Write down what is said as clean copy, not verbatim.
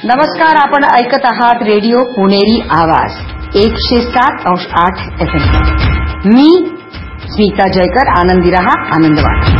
नमस्कार, आपण ऐकत आहात रेडिओ पुणेरी आवाज 107.8 FM. मी स्मिता जयकर. आनंदी रहा, आनंद वाटा.